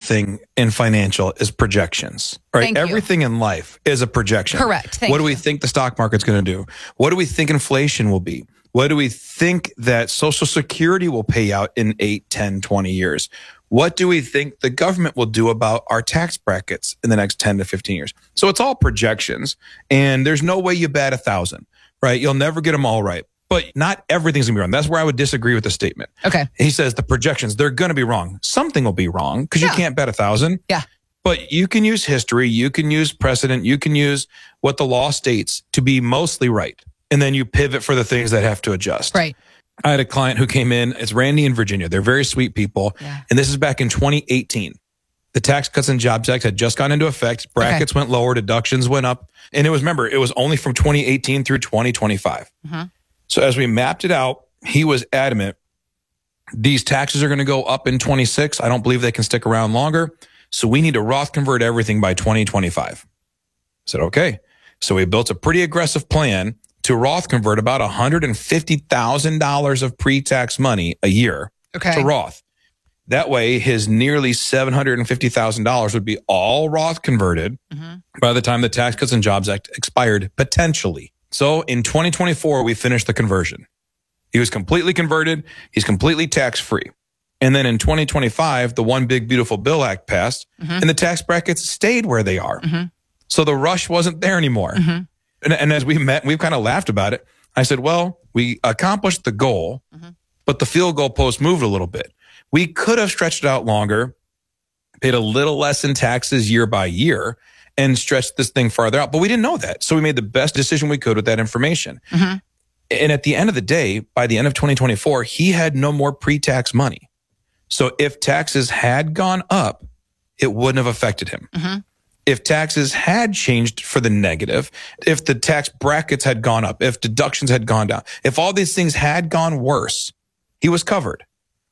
everything in financial is projections, right? Thank you. Everything in life is a projection. Correct. What do we think the stock market's going to do? What do we think inflation will be? What do we think that Social Security will pay out in 8, 10, 20 years? What do we think the government will do about our tax brackets in the next 10 to 15 years? So it's all projections, and there's no way you bat 1,000, right? You'll never get them all right. But not everything's going to be wrong. That's where I would disagree with the statement. Okay. He says the projections, they're going to be wrong. Something will be wrong because you can't bet 1,000. Yeah. But you can use history. You can use precedent. You can use what the law states to be mostly right. And then you pivot for the things that have to adjust. Right. I had a client who came in. It's Randy in Virginia. They're very sweet people. Yeah. And this is back in 2018. The Tax Cuts and Jobs Act had just gone into effect. Brackets went lower. Deductions went up. And it was only from 2018 through 2025. Mm-hmm. So as we mapped it out, he was adamant, these taxes are going to go up in 26. I don't believe they can stick around longer. So we need to Roth convert everything by 2025. I said, okay. So we built a pretty aggressive plan to Roth convert about $150,000 of pre-tax money a year to Roth. That way, his nearly $750,000 would be all Roth converted by the time the Tax Cuts and Jobs Act expired, potentially. So in 2024, we finished the conversion. He was completely converted. He's completely tax-free. And then in 2025, the One Big Beautiful Bill Act passed, and the tax brackets stayed where they are. So the rush wasn't there anymore. And as we met, we've kind of laughed about it. I said, well, we accomplished the goal, but the field goal post moved a little bit. We could have stretched it out longer, paid a little less in taxes year by year, and stretched this thing farther out. But we didn't know that. So we made the best decision we could with that information. And at the end of the day, by the end of 2024, he had no more pre-tax money. So if taxes had gone up, it wouldn't have affected him. If taxes had changed for the negative, if the tax brackets had gone up, if deductions had gone down, if all these things had gone worse, he was covered.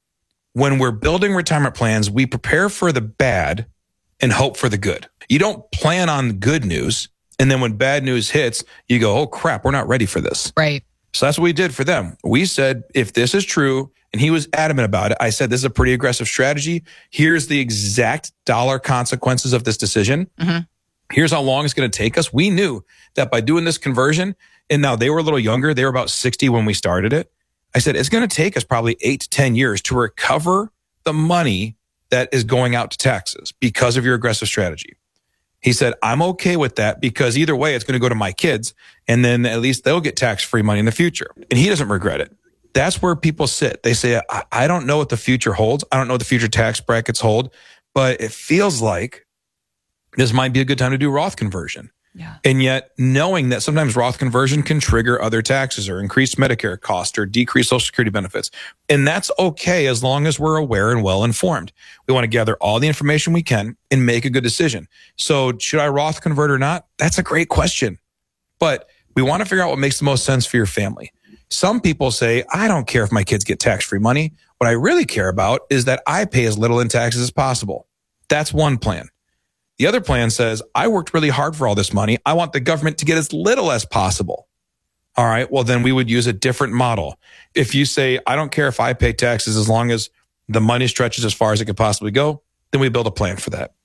When we're building retirement plans, we prepare for the bad and hope for the good. You don't plan on good news, and then when bad news hits, you go, oh crap, we're not ready for this. Right. So that's what we did for them. We said, if this is true, and he was adamant about it, I said, this is a pretty aggressive strategy. Here's the exact dollar consequences of this decision. Here's how long it's going to take us. We knew that by doing this conversion, and now they were a little younger. They were about 60 when we started it. I said, it's going to take us probably 8 to 10 years to recover the money that is going out to taxes because of your aggressive strategy. He said, I'm okay with that because either way, it's going to go to my kids, and then at least they'll get tax-free money in the future. And he doesn't regret it. That's where people sit. They say, I don't know what the future holds. I don't know what the future tax brackets hold, but it feels like this might be a good time to do Roth conversion. Yeah. And yet knowing that sometimes Roth conversion can trigger other taxes or increase Medicare cost or decrease Social Security benefits. And that's okay as long as we're aware and well informed. We want to gather all the information we can and make a good decision. So should I Roth convert or not? That's a great question. But we want to figure out what makes the most sense for your family. Some people say, I don't care if my kids get tax-free money. What I really care about is that I pay as little in taxes as possible. That's one plan. The other plan says, I worked really hard for all this money. I want the government to get as little as possible. All right, well, then we would use a different model. If you say, I don't care if I pay taxes as long as the money stretches as far as it could possibly go, then we build a plan for that.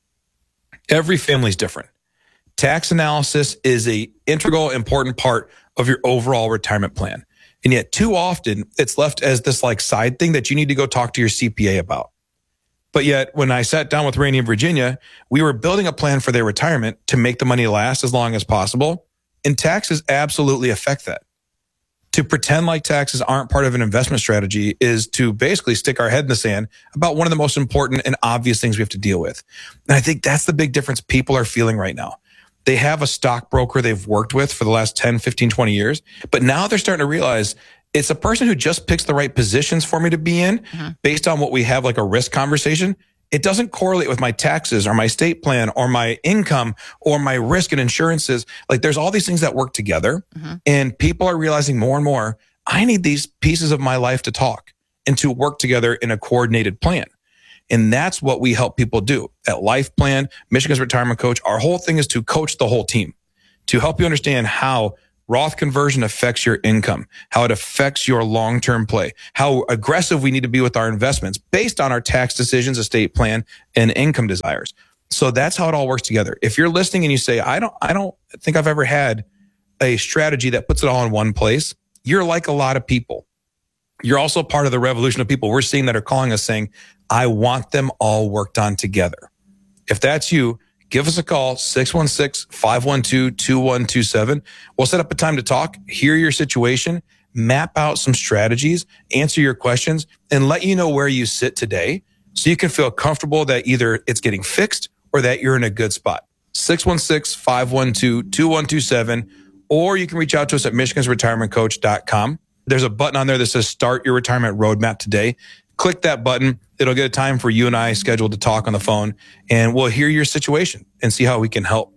Every family is different. Tax analysis is an integral, important part of your overall retirement plan. And yet too often it's left as this like side thing that you need to go talk to your CPA about. But yet when I sat down with Randy in Virginia, we were building a plan for their retirement to make the money last as long as possible. And taxes absolutely affect that. To pretend like taxes aren't part of an investment strategy is to basically stick our head in the sand about one of the most important and obvious things we have to deal with. And I think that's the big difference people are feeling right now. They have a stockbroker they've worked with for the last 10, 15, 20 years. But now they're starting to realize it's a person who just picks the right positions for me to be in based on what we have like a risk conversation. It doesn't correlate with my taxes or my estate plan or my income or my risk and insurances. Like there's all these things that work together and people are realizing more and more, I need these pieces of my life to talk and to work together in a coordinated plan. And that's what we help people do at Life Plan, Michigan's Retirement Coach. Our whole thing is to coach the whole team, to help you understand how Roth conversion affects your income, how it affects your long-term play, how aggressive we need to be with our investments based on our tax decisions, estate plan, and income desires. So that's how it all works together. If you're listening and you say, I don't think I've ever had a strategy that puts it all in one place, you're like a lot of people. You're also part of the revolution of people we're seeing that are calling us saying, I want them all worked on together. If that's you, give us a call, 616-512-2127. We'll set up a time to talk, hear your situation, map out some strategies, answer your questions, and let you know where you sit today so you can feel comfortable that either it's getting fixed or that you're in a good spot. 616-512-2127, or you can reach out to us at michigansretirementcoach.com. There's a button on there that says Start Your Retirement Roadmap Today. Click that button. It'll get a time for you and I scheduled to talk on the phone, and we'll hear your situation and see how we can help.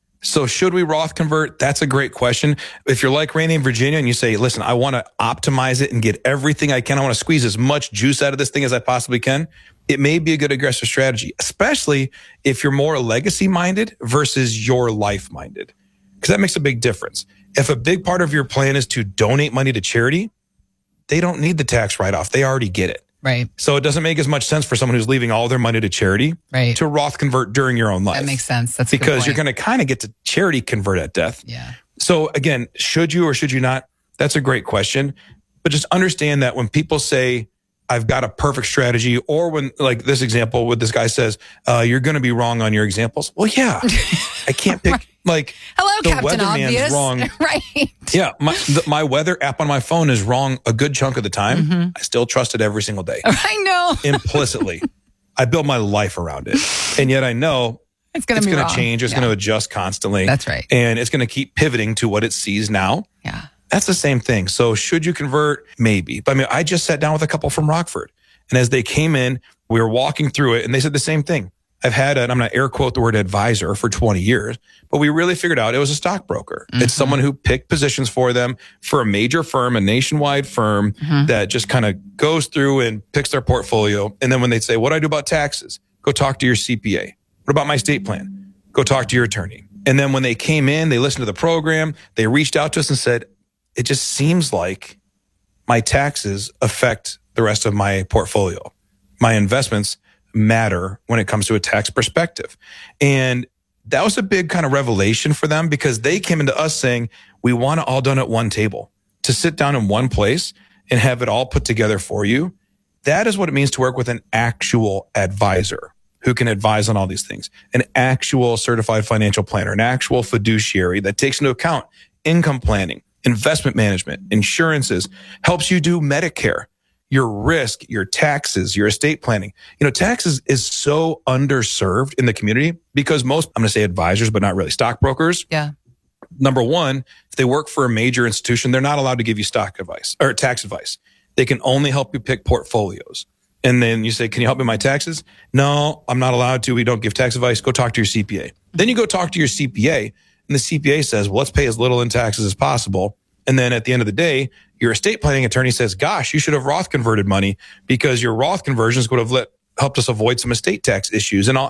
So should we Roth convert? That's a great question. If you're like Randy in Virginia and you say, listen, I want to optimize it and get everything I can. I want to squeeze as much juice out of this thing as I possibly can. It may be a good aggressive strategy, especially if you're more legacy minded versus your life minded, because that makes a big difference. If a big part of your plan is to donate money to charity, they don't need the tax write-off. They already get it. Right. So it doesn't make as much sense for someone who's leaving all their money to charity to Roth convert during your own life. That makes sense. That's because you're going to kind of get to charity convert at death. Yeah. So again, should you or should you not? That's a great question. But just understand that when people say, I've got a perfect strategy, or when, like this example with this guy says, you're going to be wrong on your examples. Well, yeah, I can't pick like hello, the Captain weatherman's Obvious. wrong. Right. Yeah. My weather app on my phone is wrong a good chunk of the time. Mm-hmm. I still trust it every single day. I know. Implicitly. I build my life around it. And yet I know it's going to change. It's going to adjust constantly. That's right. And it's going to keep pivoting to what it sees now. Yeah. That's the same thing. So should you convert? Maybe. But I mean, I just sat down with a couple from Rockford. And as they came in, we were walking through it and they said the same thing. I've had, I'm going to air quote the word advisor for 20 years, but we really figured out it was a stockbroker. Mm-hmm. It's someone who picked positions for them for a major firm, a nationwide firm that just kind of goes through and picks their portfolio. And then when they say, what do I do about taxes? Go talk to your CPA. What about my estate plan? Go talk to your attorney. And then when they came in, they listened to the program. They reached out to us and said, it just seems like my taxes affect the rest of my portfolio. My investments matter when it comes to a tax perspective. And that was a big kind of revelation for them because they came into us saying, we want it all done at one table, to sit down in one place and have it all put together for you. That is what it means to work with an actual advisor who can advise on all these things, an actual certified financial planner, an actual fiduciary that takes into account income planning, investment management, insurances, helps you do Medicare, your risk, your taxes, your estate planning. You know, taxes is so underserved in the community because most, I'm going to say advisors, but not really stockbrokers. Yeah. Number one, if they work for a major institution, they're not allowed to give you stock advice or tax advice. They can only help you pick portfolios. And then you say, can you help me with my taxes? No, I'm not allowed to. We don't give tax advice. Go talk to your CPA. Then you go talk to your CPA and the CPA says, well, let's pay as little in taxes as possible. And then at the end of the day, your estate planning attorney says, gosh, you should have Roth converted money because your Roth conversions would have helped us avoid some estate tax issues and all.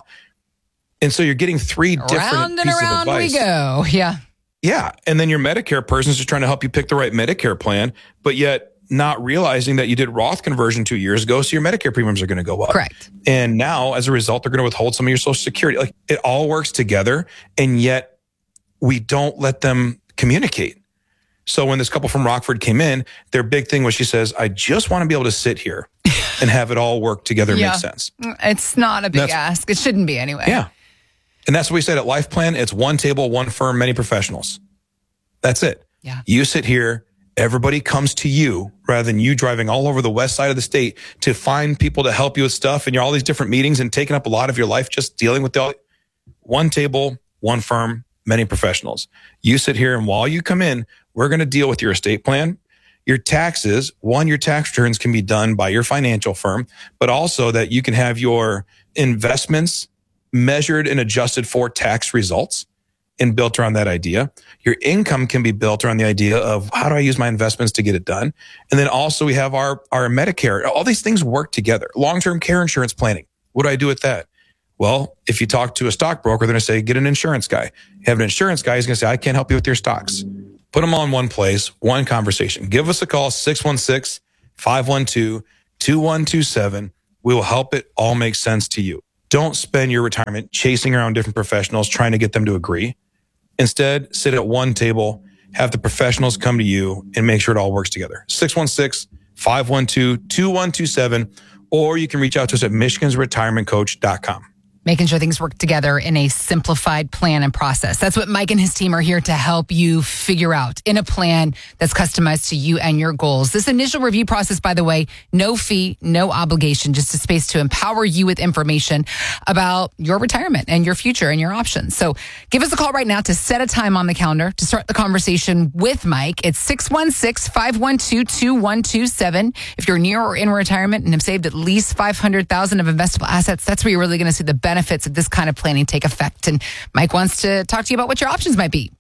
And so you're getting three different pieces of advice. Round and around we go. Yeah. Yeah. And then your Medicare person is just trying to help you pick the right Medicare plan, but yet not realizing that you did Roth conversion 2 years ago. So your Medicare premiums are going to go up. Correct. And now as a result, they're going to withhold some of your Social Security. Like it all works together. And yet we don't let them communicate. So when this couple from Rockford came in, their big thing was she says, I just want to be able to sit here and have it all work together and make sense. It's not a big ask. It shouldn't be anyway. Yeah. And that's what we said at Life Plan. It's one table, one firm, many professionals. That's it. Yeah. You sit here. Everybody comes to you rather than you driving all over the west side of the state to find people to help you with stuff. And you're all these different meetings and taking up a lot of your life just dealing with one table, one firm, many professionals. You sit here and while you come in, we're going to deal with your estate plan, your taxes. One, your tax returns can be done by your financial firm, but also that you can have your investments measured and adjusted for tax results and built around that idea. Your income can be built around the idea of how do I use my investments to get it done? And then also we have our Medicare. All these things work together. Long-term care insurance planning. What do I do with that? Well, if you talk to a stockbroker, they're going to say, get an insurance guy. You have an insurance guy, he's going to say, I can't help you with your stocks. Put them all in one place, one conversation. Give us a call, 616-512-2127. We will help it all make sense to you. Don't spend your retirement chasing around different professionals trying to get them to agree. Instead, sit at one table, have the professionals come to you, and make sure it all works together. 616-512-2127, or you can reach out to us at michigansretirementcoach.com. Making sure things work together in a simplified plan and process. That's what Mike and his team are here to help you figure out in a plan that's customized to you and your goals. This initial review process, by the way, no fee, no obligation, just a space to empower you with information about your retirement and your future and your options. So give us a call right now to set a time on the calendar to start the conversation with Mike. It's 616-512-2127. If you're near or in retirement and have saved at least $500,000 of investable assets, that's where you're really going to see the benefits of this kind of planning take effect. And Mike wants to talk to you about what your options might be.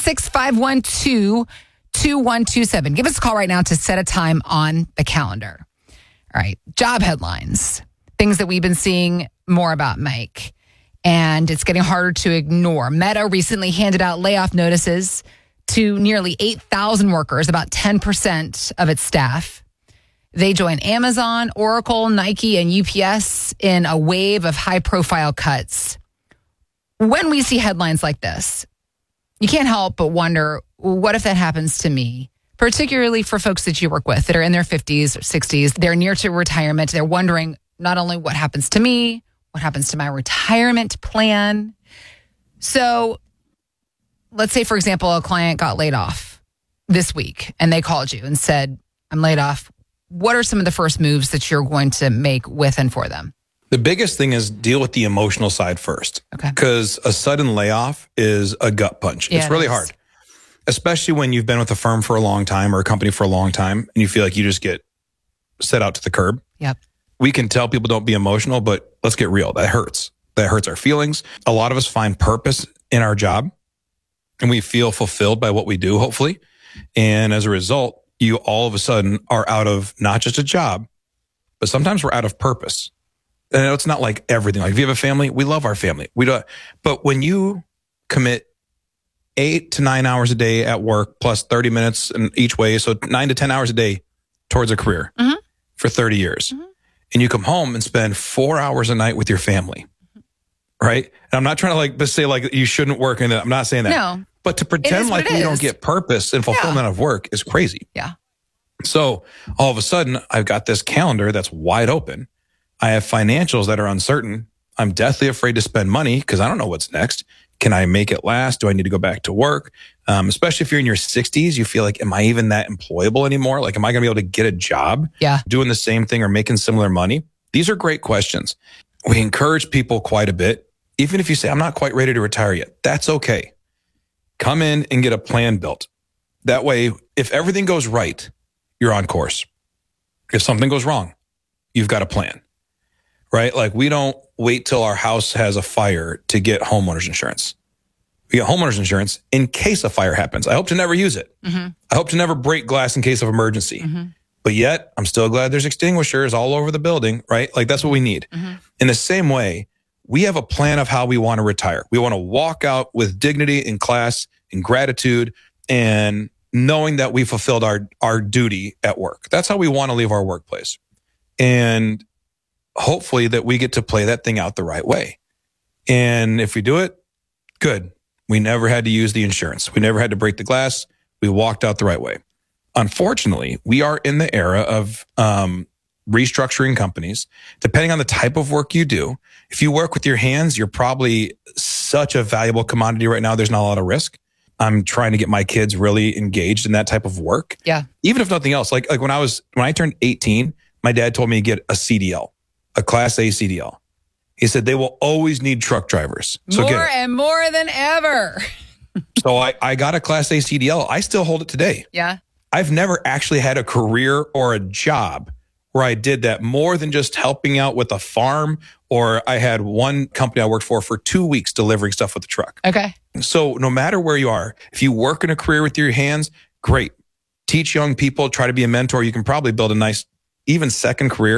616-512-2127. Give us a call right now to set a time on the calendar. All right. Job headlines. Things that we've been seeing more about, Mike. And it's getting harder to ignore. Meta recently handed out layoff notices to nearly 8,000 workers, about 10% of its staff. They join Amazon, Oracle, Nike, and UPS in a wave of high-profile cuts. When we see headlines like this, you can't help but wonder, what if that happens to me? Particularly for folks that you work with that are in their 50s or 60s. They're near to retirement. They're wondering not only what happens to me, what happens to my retirement plan. So let's say, for example, a client got laid off this week and they called you and said, I'm laid off. What are some of the first moves that you're going to make with and for them? The biggest thing is deal with the emotional side first. Okay. Because a sudden layoff is a gut punch. Yeah, it's really hard, especially when you've been with a firm for a long time or a company for a long time and you feel like you just get set out to the curb. Yep. We can tell people don't be emotional, but let's get real. That hurts. That hurts our feelings. A lot of us find purpose in our job and we feel fulfilled by what we do, hopefully. And as a result, you all of a sudden are out of not just a job, but sometimes we're out of purpose. And it's not like everything. Like if you have a family, we love our family. We don't. But when you commit 8 to 9 hours a day at work plus 30 minutes in each way, so 9 to 10 hours a day towards a career for 30 years, and you come home and spend 4 hours a night with your family, right? And I'm not trying to say you shouldn't work, and I'm not saying that. No. But to pretend like we don't get purpose and fulfillment of work is crazy. Yeah. So all of a sudden, I've got this calendar that's wide open. I have financials that are uncertain. I'm deathly afraid to spend money because I don't know what's next. Can I make it last? Do I need to go back to work? Especially if you're in your 60s, you feel like, am I even that employable anymore? Like, am I going to be able to get a job doing the same thing or making similar money? These are great questions. We encourage people quite a bit. Even if you say, I'm not quite ready to retire yet, that's okay. Come in and get a plan built. That way, if everything goes right, you're on course. If something goes wrong, you've got a plan, right? Like we don't wait till our house has a fire to get homeowners insurance. We get homeowners insurance in case a fire happens. I hope to never use it. I hope to never break glass in case of emergency. But yet, I'm still glad there's extinguishers all over the building, right? Like that's what we need. In the same way, we have a plan of how we want to retire. We want to walk out with dignity and class and gratitude and knowing that we fulfilled our duty at work. That's how we want to leave our workplace. And hopefully that we get to play that thing out the right way. And if we do it, good. We never had to use the insurance. We never had to break the glass. We walked out the right way. Unfortunately, we are in the era of restructuring companies. Depending on the type of work you do, if you work with your hands, you're probably such a valuable commodity right now. There's not a lot of risk. I'm trying to get my kids really engaged in that type of work. Yeah. Even if nothing else, like when I turned 18, my dad told me to get a CDL, a Class A CDL. He said they will always need truck drivers. So more and more than ever. So I got a Class A CDL. I still hold it today. Yeah. I've never actually had a career or a job where I did that more than just helping out with a farm, or I had one company I worked for 2 weeks delivering stuff with a truck. Okay. So no matter where you are, if you work in a career with your hands, great. Teach young people, try to be a mentor. You can probably build a nice, even second career.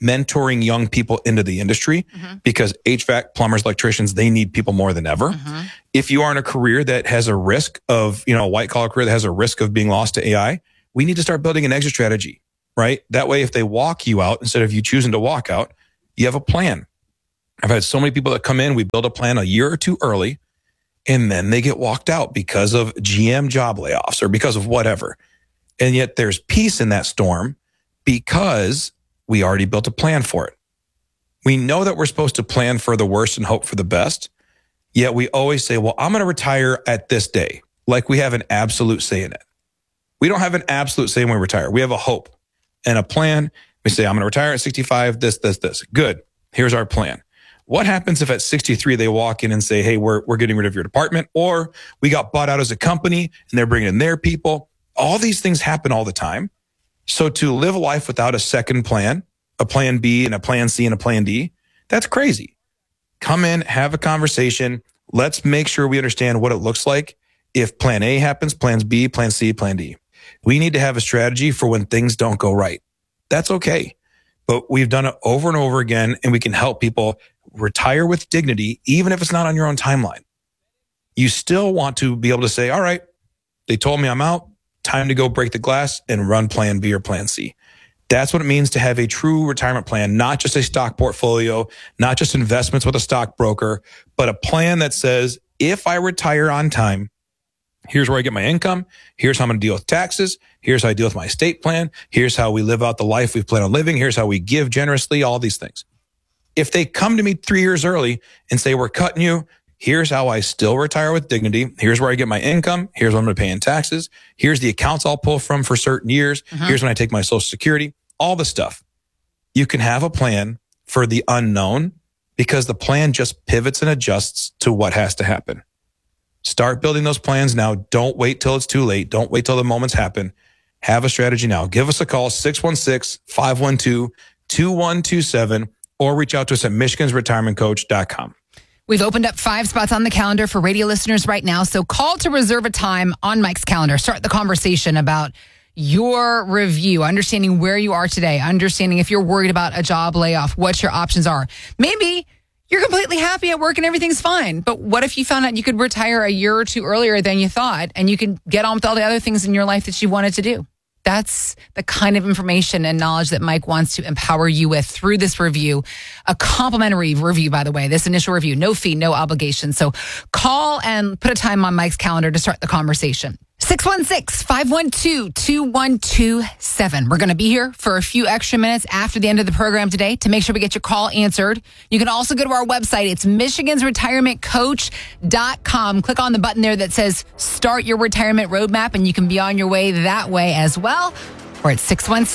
mentoring young people into the industry because HVAC, plumbers, electricians, they need people more than ever. If you are in a career that has a risk of, a white collar career that has a risk of being lost to AI, we need to start building an exit strategy, right? That way, if they walk you out, instead of you choosing to walk out, you have a plan. I've had so many people that come in, we build a plan a year or two early, and then they get walked out because of GM job layoffs or because of whatever. And yet there's peace in that storm because we already built a plan for it. We know that we're supposed to plan for the worst and hope for the best. Yet we always say, well, I'm going to retire at this day. Like we have an absolute say in it. We don't have an absolute say when we retire. We have a hope and a plan. We say, I'm going to retire at 65, this. Good. Here's our plan. What happens if at 63 they walk in and say, hey, we're getting rid of your department, or we got bought out as a company and they're bringing in their people? All these things happen all the time. So to live a life without a second plan, a plan B and a plan C and a plan D, that's crazy. Come in, have a conversation. Let's make sure we understand what it looks like if plan A happens, plans B, plan C, plan D. We need to have a strategy for when things don't go right. That's okay. But we've done it over and over again, and we can help people retire with dignity, even if it's not on your own timeline. You still want to be able to say, all right, they told me I'm out. Time to go break the glass and run plan B or plan C. That's what it means to have a true retirement plan, not just a stock portfolio, not just investments with a stockbroker, but a plan that says, if I retire on time, here's where I get my income. Here's how I'm going to deal with taxes. Here's how I deal with my estate plan. Here's how we live out the life we plan on living. Here's how we give generously, all these things. If they come to me 3 years early and say, we're cutting you, here's how I still retire with dignity. Here's where I get my income. Here's what I'm going to pay in taxes. Here's the accounts I'll pull from for certain years. Here's when I take my Social Security, all the stuff. You can have a plan for the unknown because the plan just pivots and adjusts to what has to happen. Start building those plans now. Don't wait till it's too late. Don't wait till the moments happen. Have a strategy now. Give us a call, 616-512-2127, or reach out to us at michigansretirementcoach.com. We've opened up 5 spots on the calendar for radio listeners right now. So call to reserve a time on Mike's calendar. Start the conversation about your review, understanding where you are today, understanding if you're worried about a job layoff, what your options are. Maybe you're completely happy at work and everything's fine. But what if you found out you could retire a year or two earlier than you thought and you can get on with all the other things in your life that you wanted to do? That's the kind of information and knowledge that Mike wants to empower you with through this review. A complimentary review, by the way, this initial review, no fee, no obligation. So call and put a time on Mike's calendar to start the conversation. 616-512-2127. We're going to be here for a few extra minutes after the end of the program today to make sure we get your call answered. You can also go to our website. It's michigansretirementcoach.com. Click on the button there that says Start Your Retirement Roadmap, and you can be on your way that way as well. Or it's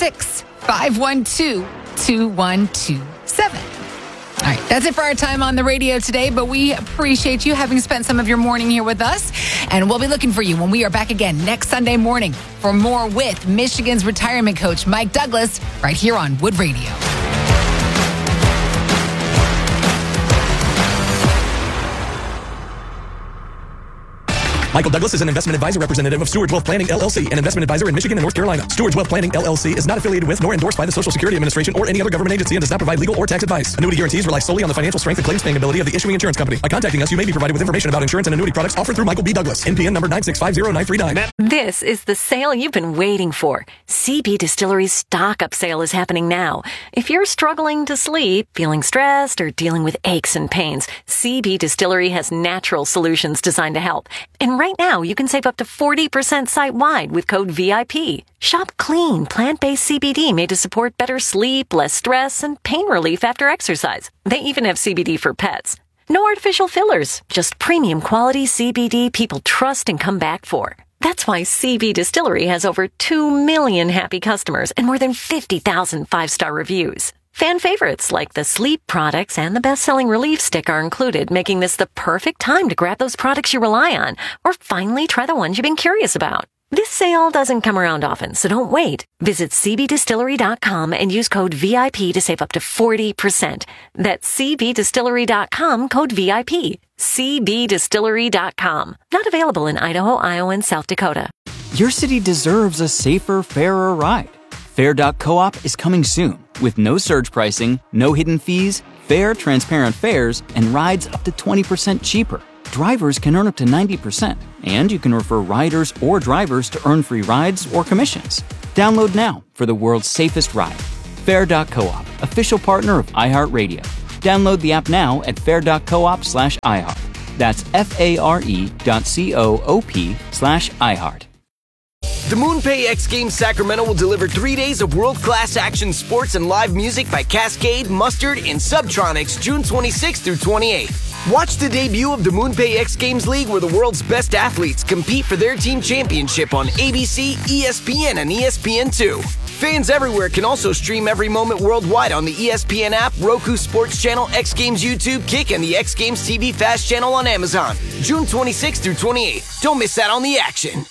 616-512-2127. All right, that's it for our time on the radio today, but we appreciate you having spent some of your morning here with us, and we'll be looking for you when we are back again next Sunday morning for more with Michigan's retirement coach, Mike Douglas, right here on Wood Radio. Michael Douglas is an investment advisor representative of Stewards Wealth Planning, LLC, an investment advisor in Michigan and North Carolina. Stewards Wealth Planning, LLC is not affiliated with nor endorsed by the Social Security Administration or any other government agency and does not provide legal or tax advice. Annuity guarantees rely solely on the financial strength and claims paying ability of the issuing insurance company. By contacting us, you may be provided with information about insurance and annuity products offered through Michael B. Douglas. NPN number 9650939. This is the sale you've been waiting for. CB Distillery's stock up sale is happening now. If you're struggling to sleep, feeling stressed, or dealing with aches and pains, CB Distillery has natural solutions designed to help. And right now, you can save up to 40% site-wide with code VIP. Shop clean, plant-based CBD made to support better sleep, less stress, and pain relief after exercise. They even have CBD for pets. No artificial fillers, just premium quality CBD people trust and come back for. That's why CB Distillery has over 2 million happy customers and more than 50,000 5-star reviews. Fan favorites like the sleep products and the best-selling relief stick are included, making this the perfect time to grab those products you rely on or finally try the ones you've been curious about. This sale doesn't come around often, so don't wait. Visit cbdistillery.com and use code VIP to save up to 40%. That's cbdistillery.com, code VIP. cbdistillery.com. Not available in Idaho, Iowa, and South Dakota. Your city deserves a safer, fairer ride. Fair.coop is coming soon with no surge pricing, no hidden fees, fair, transparent fares, and rides up to 20% cheaper. Drivers can earn up to 90%, and you can refer riders or drivers to earn free rides or commissions. Download now for the world's safest ride. Fair.coop, official partner of iHeartRadio. Download the app now at fair.coop/iHeart. That's FARE.coop/iHeart. The MoonPay X Games Sacramento will deliver 3 days of world-class action sports and live music by Cascade, Mustard, and Subtronics June 26th through 28th. Watch the debut of the MoonPay X Games League where the world's best athletes compete for their team championship on ABC, ESPN, and ESPN2. Fans everywhere can also stream every moment worldwide on the ESPN app, Roku Sports Channel, X Games YouTube, Kick, and the X Games TV Fast channel on Amazon. June 26th through 28th. Don't miss out on the action.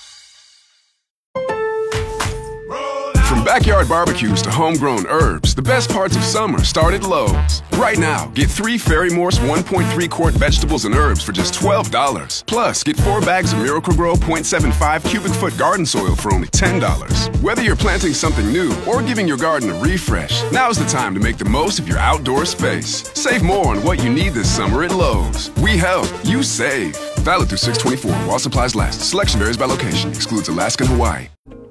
From backyard barbecues to homegrown herbs, the best parts of summer start at Lowe's. Right now, get 3 Ferry Morse 1.3-quart vegetables and herbs for just $12. Plus, get 4 bags of Miracle-Gro 0.75 cubic foot garden soil for only $10. Whether you're planting something new or giving your garden a refresh, now's the time to make the most of your outdoor space. Save more on what you need this summer at Lowe's. We help, you save. Valid through 6/24 while supplies last. Selection varies by location. Excludes Alaska and Hawaii.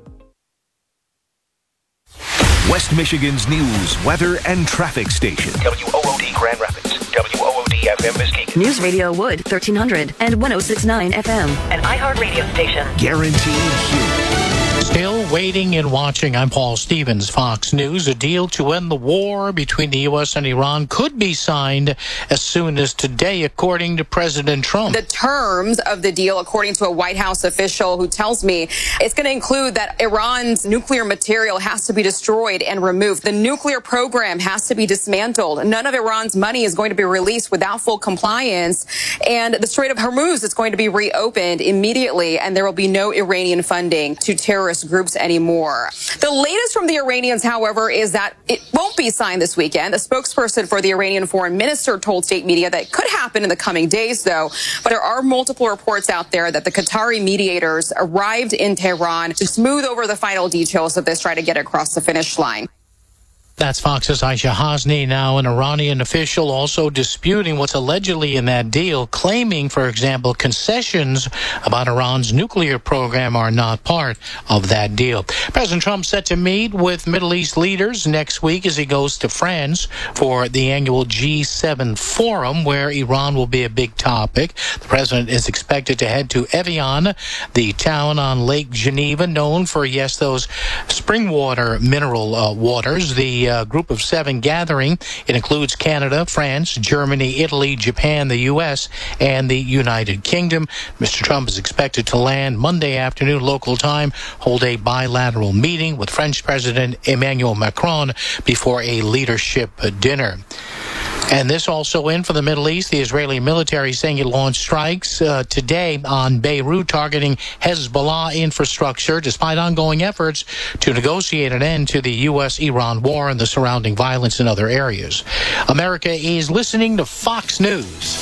West Michigan's news, weather, and traffic station. WOOD Grand Rapids, WOOD FM Muskegon. News Radio Wood, 1300 and 106.9 FM. An iHeartRadio station. Guaranteed humor. Still waiting and watching. I'm Paul Stevens, Fox News. A deal to end the war between the U.S. and Iran could be signed as soon as today, according to President Trump. The terms of the deal, according to a White House official who tells me it's going to include that Iran's nuclear material has to be destroyed and removed. The nuclear program has to be dismantled. None of Iran's money is going to be released without full compliance. And the Strait of Hormuz is going to be reopened immediately, and there will be no Iranian funding to terrorist groups anymore. The latest from the Iranians, however, is that it won't be signed this weekend. The spokesperson for the Iranian foreign minister told state media that it could happen in the coming days, though. But there are multiple reports out there that the Qatari mediators arrived in Tehran to smooth over the final details of this, try to get across the finish line. That's Fox's Aisha Hasni. Now, an Iranian official also disputing what's allegedly in that deal, claiming, for example, concessions about Iran's nuclear program are not part of that deal. President Trump set to meet with Middle East leaders next week as he goes to France for the annual G7 forum, where Iran will be a big topic. The president is expected to head to Evian, the town on Lake Geneva, known for, yes, those spring water, mineral waters. The Group of 7 gathering. It includes Canada, France, Germany, Italy, Japan, the U.S., and the United Kingdom. Mr. Trump is expected to land Monday afternoon local time, hold a bilateral meeting with French President Emmanuel Macron before a leadership dinner. And this also in for the Middle East. The Israeli military saying it launched strikes today on Beirut targeting Hezbollah infrastructure despite ongoing efforts to negotiate an end to the U.S.-Iran war and the surrounding violence in other areas. America is listening to Fox News.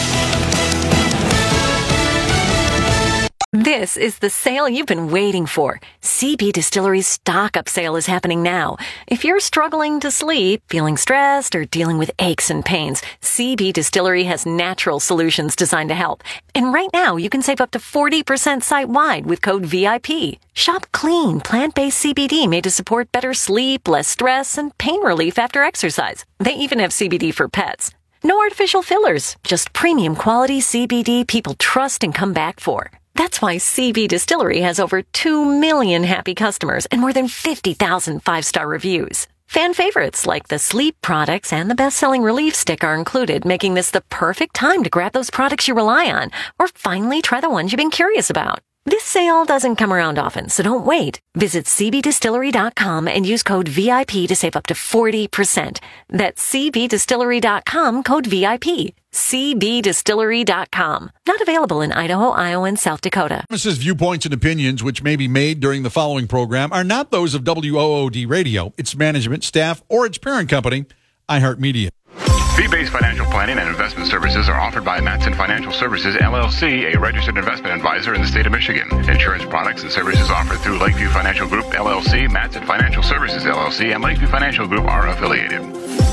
This is the sale you've been waiting for. CB Distillery's stock-up sale is happening now. If you're struggling to sleep, feeling stressed, or dealing with aches and pains, CB Distillery has natural solutions designed to help. And right now, you can save up to 40% site-wide with code VIP. Shop clean, plant-based CBD made to support better sleep, less stress, and pain relief after exercise. They even have CBD for pets. No artificial fillers, just premium quality CBD people trust and come back for. That's why CB Distillery has over 2 million happy customers and more than 50,000 5-star reviews. Fan favorites like the sleep products and the best-selling Relief Stick are included, making this the perfect time to grab those products you rely on or finally try the ones you've been curious about. This sale doesn't come around often, so don't wait. Visit cbdistillery.com and use code VIP to save up to 40%. That's cbdistillery.com, code VIP. cbdistillery.com. Not available in Idaho, Iowa, and South Dakota. Premises, viewpoints, and opinions which may be made during the following program are not those of WOOD Radio, its management, staff, or its parent company, iHeartMedia. Fee-based financial planning and investment services are offered by Matson Financial Services, LLC, a registered investment advisor in the state of Michigan. Insurance products and services offered through Lakeview Financial Group, LLC, Matson Financial Services, LLC, and Lakeview Financial Group are affiliated.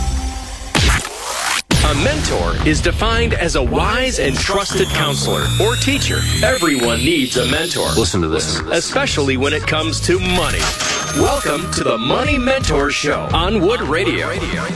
A mentor is defined as a wise and trusted counselor or teacher. Everyone needs a mentor. Listen to this. Especially when it comes to money. Welcome to the Money Mentor Show on Wood Radio.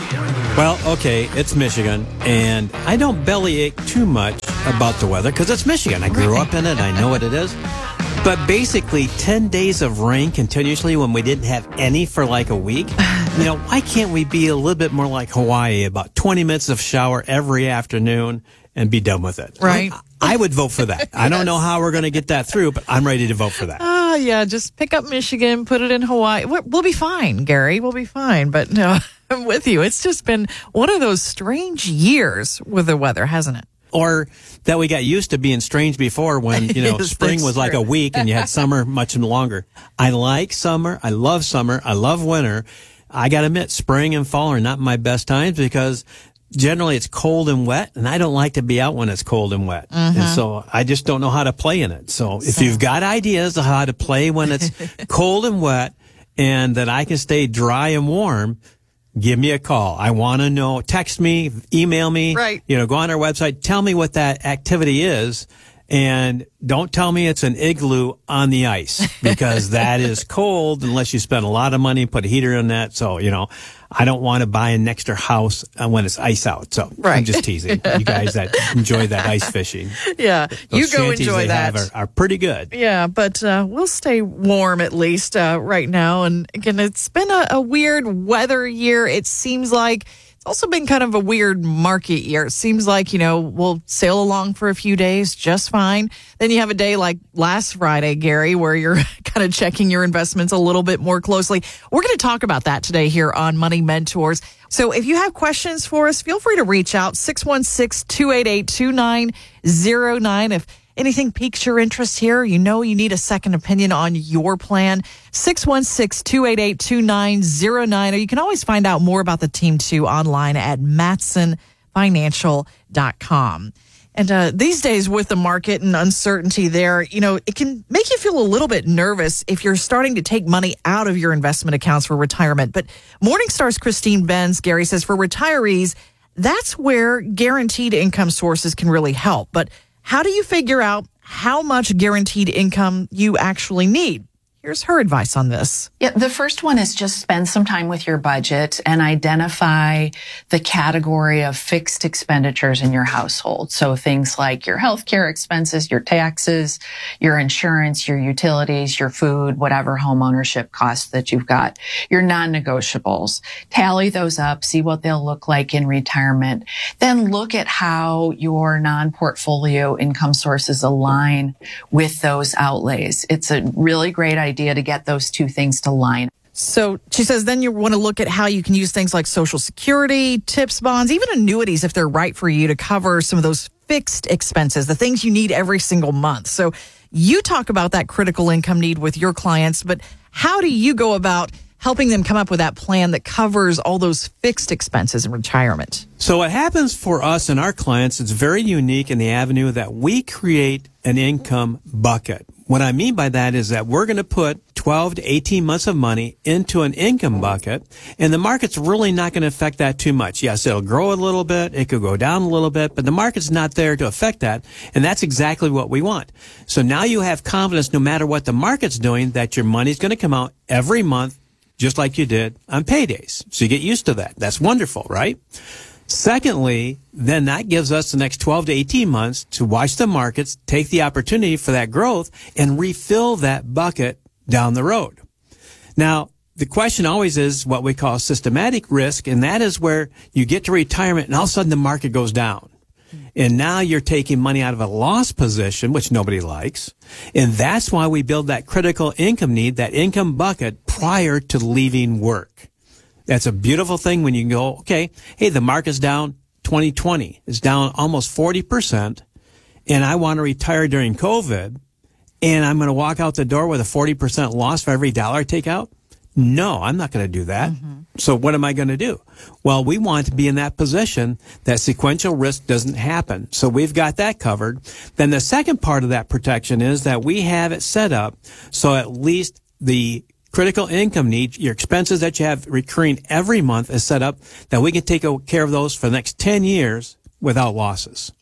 Well, okay, it's Michigan, and I don't bellyache too much about the weather because it's Michigan. I grew up in it. I know what it is. But basically, 10 days of rain continuously when we didn't have any for like a week. You know, why can't we be a little bit more like Hawaii, about 20 minutes of shower every afternoon and be done with it? Right. I would vote for that. I don't know how we're going to get that through, but I'm ready to vote for that. Yeah, just pick up Michigan, put it in Hawaii. We'll be fine, Gary. We'll be fine. But no, I'm with you. It's just been one of those strange years with the weather, hasn't it? Or that we got used to being strange before when, you know, spring was like a week and you had summer much longer. I like summer. I love summer. I love winter. I got to admit, spring and fall are not my best times because generally it's cold and wet, and I don't like to be out when it's cold and wet. Mm-hmm. And so I just don't know how to play in it. So if you've got ideas of how to play when it's cold and wet and that I can stay dry and warm, give me a call. I want to know. Text me, email me, right. You know, go on our website, tell me what that activity is. And don't tell me it's an igloo on the ice because that is cold unless you spend a lot of money and put a heater in that. So, you know, I don't want to buy an extra house when it's ice out. So I'm just teasing you guys that enjoy that ice fishing. Yeah, Those you go shanties enjoy they that. have are pretty good. Yeah, but we'll stay warm at least right now. And again, it's been a weird weather year. It seems like it's also been kind of a weird market year. It seems like, you know, we'll sail along for a few days just fine. Then you have a day like last Friday, Gary, where you're kind of checking your investments a little bit more closely. We're going to talk about that today here on Money Mentors. So if you have questions for us, feel free to reach out, 616-288-2909. If anything piques your interest here, you know you need a second opinion on your plan, 616-288-2909. Or you can always find out more about the team, too, online at matsonfinancial.com. And these days with the market and uncertainty there, you know, it can make you feel a little bit nervous if you're starting to take money out of your investment accounts for retirement. But Morningstar's Christine Benz, Gary, says for retirees, that's where guaranteed income sources can really help. But how do you figure out how much guaranteed income you actually need? Here's her advice on this. Yeah, the first one is just spend some time with your budget and identify the category of fixed expenditures in your household. So things like your healthcare expenses, your taxes, your insurance, your utilities, your food, whatever home ownership costs that you've got, your non-negotiables. Tally those up, see what they'll look like in retirement. Then look at how your non-portfolio income sources align with those outlays. It's a really great idea to get those two things to line. So she says then you want to look at how you can use things like Social Security, TIPS bonds, even annuities if they're right for you to cover some of those fixed expenses, the things you need every single month. So you talk about that critical income need with your clients, but how do you go about helping them come up with that plan that covers all those fixed expenses in retirement? So what happens for us and our clients is very unique in the avenue that we create an income bucket. What I mean by that is that we're going to put 12 to 18 months of money into an income bucket, and the market's really not going to affect that too much. Yes, it'll grow a little bit, it could go down a little bit, but the market's not there to affect that, and that's exactly what we want. So now you have confidence no matter what the market's doing that your money's going to come out every month just like you did on paydays. So you get used to that. That's wonderful, right? Secondly, then that gives us the next 12 to 18 months to watch the markets, take the opportunity for that growth, and refill that bucket down the road. Now, the question always is what we call systematic risk, and that is where you get to retirement and all of a sudden the market goes down. And now you're taking money out of a loss position, which nobody likes. And that's why we build that critical income need, that income bucket, prior to leaving work. That's a beautiful thing when you can go, okay, hey, the market's down 2020. It's down almost 40%. And I want to retire during COVID. And I'm going to walk out the door with a 40% loss for every dollar I take out. No, I'm not going to do that. So what am I going to do? Well, we want to be in that position that sequential risk doesn't happen. So we've got that covered. Then the second part of that protection is that we have it set up so at least the critical income needs, your expenses that you have recurring every month, is set up that we can take care of those for the next 10 years without losses.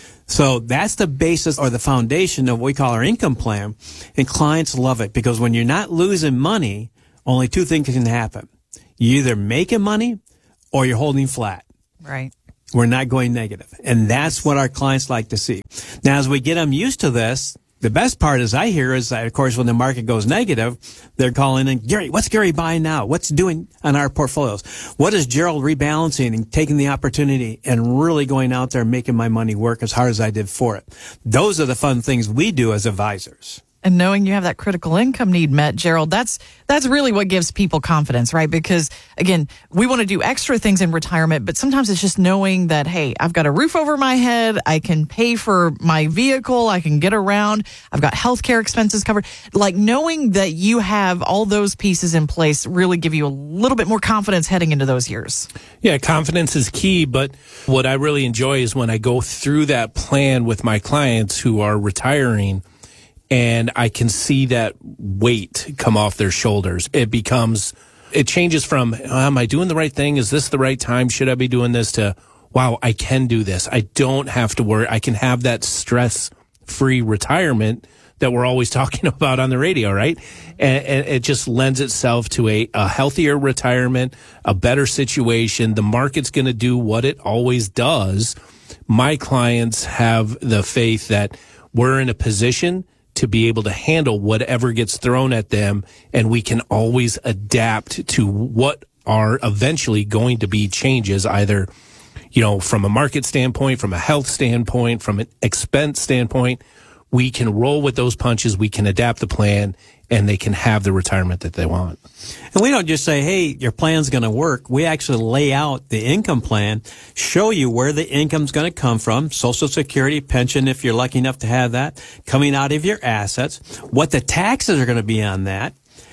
So that's the basis or the foundation of what we call our income plan. And clients love it because when you're not losing money, only two things can happen. You're either making money or you're holding flat. Right. We're not going negative. And that's what our clients like to see. Now, as we get them used to this, the best part is I hear is that, of course, when the market goes negative, they're calling in, Gary, what's Gary buying now? What's doing on our portfolios? What is Gerald rebalancing and taking the opportunity and really going out there and making my money work as hard as I did for it? Those are the fun things we do as advisors. And knowing you have that critical income need met, Gerald, that's really what gives people confidence, right? Because, again, we want to do extra things in retirement, but sometimes it's just knowing that, hey, I've got a roof over my head, I can pay for my vehicle, I can get around, I've got healthcare expenses covered. Like, knowing that you have all those pieces in place really give you a little bit more confidence heading into those years. Yeah, confidence is key, but what I really enjoy is when I go through that plan with my clients who are retiring, and I can see that weight come off their shoulders. It changes from, am I doing the right thing? Is this the right time? Should I be doing this? To, wow, I can do this. I don't have to worry. I can have that stress-free retirement that we're always talking about on the radio, right? And it just lends itself to a healthier retirement, a better situation. The market's going to do what it always does. My clients have the faith that we're in a position to be able to handle whatever gets thrown at them, and we can always adapt to what are eventually going to be changes, either, from a market standpoint, from a health standpoint, from an expense standpoint. We can roll with those punches, we can adapt the plan, and they can have the retirement that they want. And we don't just say, hey, your plan's going to work. We actually lay out the income plan, show you where the income's going to come from, Social Security, pension, if you're lucky enough to have that, coming out of your assets, what the taxes are going to be on that,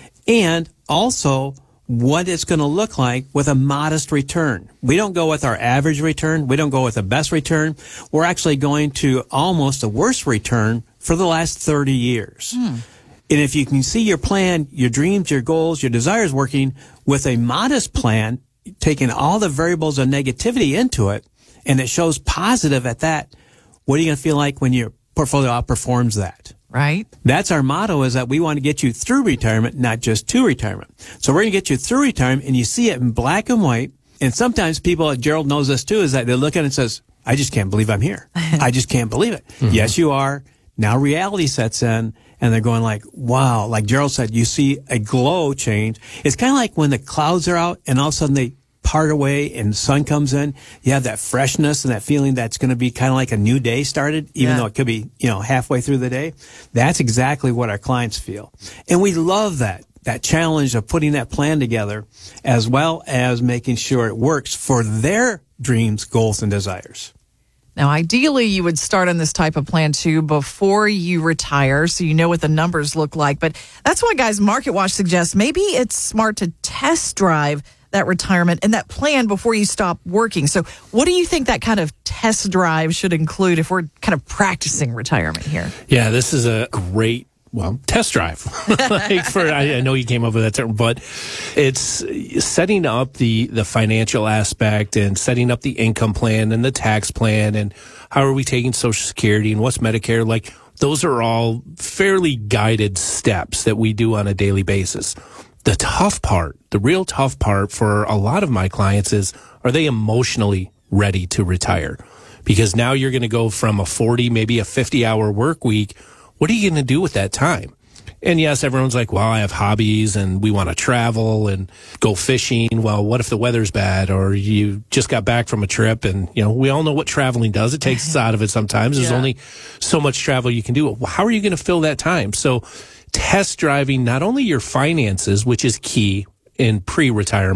and also what it's going to look like with a modest return. We don't go with our average return. We don't go with the best return. We're actually going to almost the worst return for the last 30 years. And if you can see your plan, your dreams, your goals, your desires working with a modest plan, taking all the variables of negativity into it, and it shows positive at that, what are you going to feel like when your portfolio outperforms that? Right. That's our motto, is that we want to get you through retirement, not just to retirement. So we're going to get you through retirement, and you see it in black and white. And sometimes people, Gerald knows this too, is that they look at it and says, I just can't believe I'm here. I just can't believe it. Yes, you are. Now reality sets in, and they're going like, wow, like Gerald said, you see a glow change. It's kind of like when the clouds are out and all of a sudden they part away and the sun comes in. You have that freshness and that feeling that's going to be kind of like a new day started, even though it could be, halfway through the day. That's exactly what our clients feel. And we love that challenge of putting that plan together, as well as making sure it works for their dreams, goals, and desires. Now, ideally, you would start on this type of plan, too, before you retire, so you know what the numbers look like. But that's why, guys, MarketWatch suggests maybe it's smart to test drive that retirement and that plan before you stop working. So what do you think that kind of test drive should include if we're kind of practicing retirement here? Yeah, this is a great test drive. I know you came up with that term, but it's setting up the financial aspect and setting up the income plan and the tax plan and how are we taking Social Security and what's Medicare. Like, those are all fairly guided steps that we do on a daily basis. The tough part, the real tough part for a lot of my clients is, are they emotionally ready to retire? Because now you're going to go from a 40, maybe a 50-hour work week. What are you going to do with that time? And yes, everyone's like, well, I have hobbies and we want to travel and go fishing. Well, what if the weather's bad or you just got back from a trip? And, we all know what traveling does. It takes us out of it sometimes. There's only so much travel you can do. Well, how are you going to fill that time? So test driving not only your finances, which is key in pre-retirement,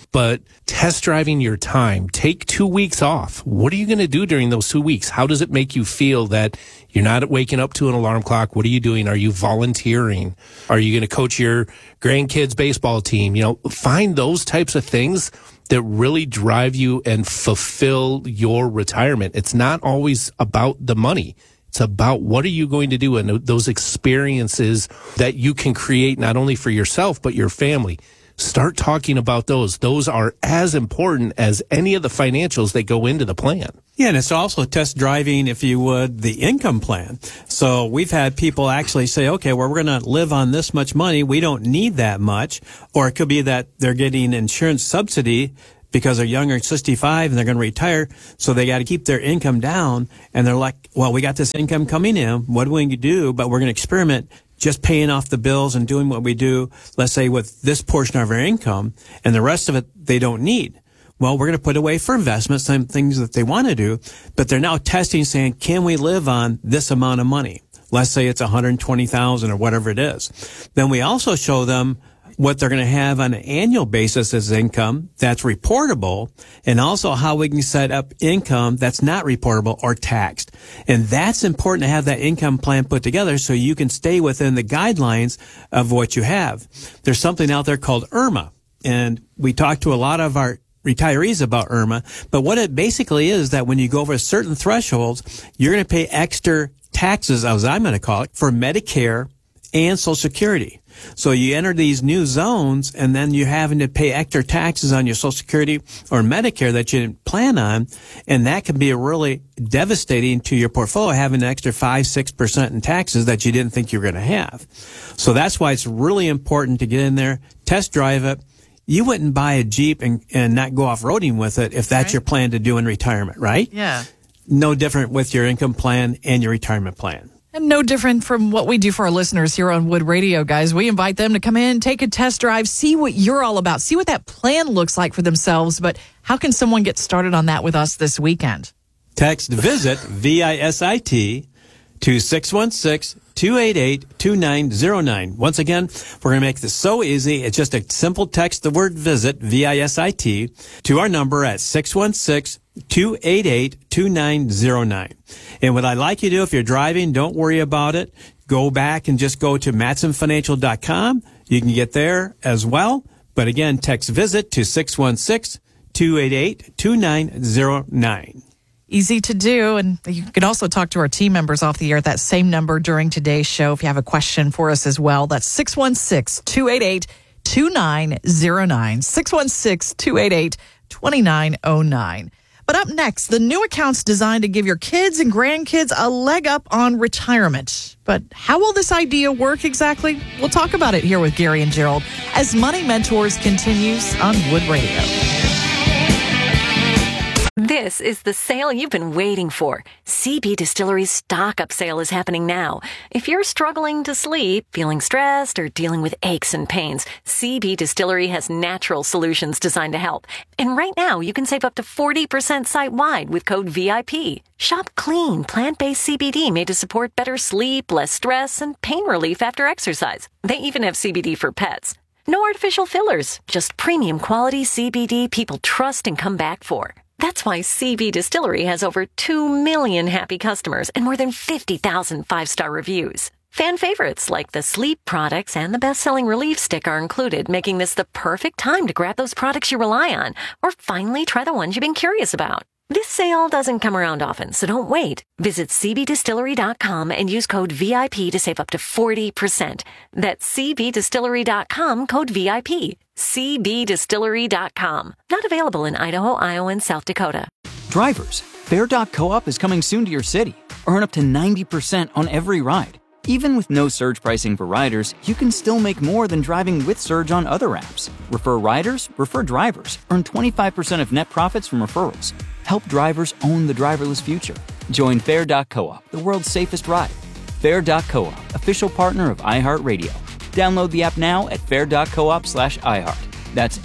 but test driving your time. Take 2 weeks off. What are you going to do during those 2 weeks? How does it make you feel that you're not waking up to an alarm clock? What are you doing? Are you volunteering? Are you going to coach your grandkids' baseball team? You know, find those types of things that really drive you and fulfill your retirement. It's not always about the money. It's about what are you going to do and those experiences that you can create not only for yourself, but your family. Start talking about those. Those are as important as any of the financials that go into the plan. Yeah, and it's also test driving, if you would, the income plan. So we've had people actually say, okay, well, we're going to live on this much money. We don't need that much. Or it could be that they're getting insurance subsidy because they're younger, 65, and they're going to retire. So they got to keep their income down. And they're like, well, we got this income coming in. What do we do? But we're going to experiment just paying off the bills and doing what we do, let's say, with this portion of our income, and the rest of it they don't need. Well, we're going to put away for investments, some things that they want to do, but they're now testing, saying, can we live on this amount of money? Let's say it's $120,000 or whatever it is. Then we also show them what they're going to have on an annual basis as income that's reportable, and also how we can set up income that's not reportable or taxed. And that's important to have that income plan put together so you can stay within the guidelines of what you have. There's something out there called IRMA, and we talk to a lot of our retirees about IRMA, but what it basically is that when you go over certain thresholds, you're going to pay extra taxes, as I'm going to call it, for Medicare and Social Security. So you enter these new zones, and then you're having to pay extra taxes on your Social Security or Medicare that you didn't plan on, and that can be really devastating to your portfolio, having an extra 5-6% in taxes that you didn't think you were going to have. So that's why it's really important to get in there, test drive it. You wouldn't buy a Jeep and not go off-roading with it if that's your plan to do in retirement, right? Yeah. No different with your income plan and your retirement plan. And no different from what we do for our listeners here on Wood Radio, guys. We invite them to come in, take a test drive, see what you're all about, see what that plan looks like for themselves. But how can someone get started on that with us this weekend? Text VISIT, V-I-S-I-T, to 616-288-2909. Once again, we're going to make this so easy. It's just a simple text, the word VISIT, V-I-S-I-T, to our number at 616-288-2909. And what I'd like you to do, if you're driving, don't worry about it. Go back and just go to matsonfinancial.com. You can get there as well. But again, text VISIT to 616-288-2909. Easy to do. And you can also talk to our team members off the air at that same number during today's show if you have a question for us as well. That's 616-288-2909. 616-288-2909. But up next, the new account's designed to give your kids and grandkids a leg up on retirement. But how will this idea work exactly? We'll talk about it here with Gary and Gerald as Money Mentors continues on Wood Radio. This is the sale you've been waiting for. CB Distillery's stock-up sale is happening now. If you're struggling to sleep, feeling stressed, or dealing with aches and pains, CB Distillery has natural solutions designed to help. And right now, you can save up to 40% site-wide with code VIP. Shop clean, plant-based CBD made to support better sleep, less stress, and pain relief after exercise. They even have CBD for pets. No artificial fillers, just premium quality CBD people trust and come back for. That's why CB Distillery has over 2 million happy customers and more than 50,000 5-star reviews. Fan favorites like the sleep products and the best-selling Relief Stick are included, making this the perfect time to grab those products you rely on or finally try the ones you've been curious about. This sale doesn't come around often, so don't wait. Visit cbdistillery.com and use code VIP to save up to 40%. That's cbdistillery.com, code VIP. cbdistillery.com. Not available in Idaho, Iowa, and South Dakota. Drivers, Fair.coop is coming soon to your city. Earn up to 90% on every ride. Even with no surge pricing for riders, you can still make more than driving with surge on other apps. Refer riders, refer drivers. Earn 25% of net profits from referrals. Help drivers own the driverless future. Join Fair.coop, the world's safest ride. Fair.coop, official partner of iHeartRadio. Download the app now at fair.coop/iHeart. That's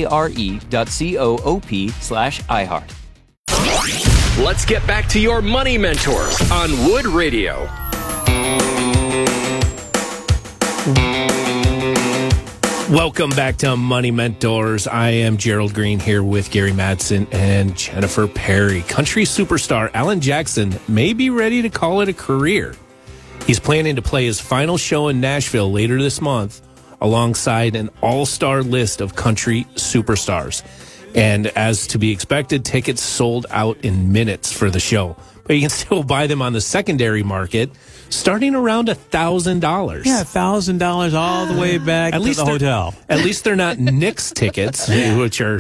FARE.coop/iHeart. Let's get back to your Money Mentors on Wood Radio. Welcome back to Money Mentors. I am Gerald Green here with Gary Madsen and Jennifer Perry. Country superstar Alan Jackson may be ready to call it a career. He's planning to play his final show in Nashville later this month alongside an all-star list of country superstars. And as to be expected, tickets sold out in minutes for the show. But you can still buy them on the secondary market starting around $1,000. Yeah, $1,000 all the way back to the hotel. At least they're not Knicks tickets, which are